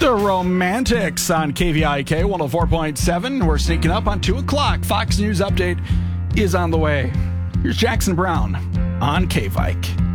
The Romantics on KVIK 104.7. We're sneaking up on 2 o'clock. Fox News Update is on the way. Here's Jackson Brown on KVIK.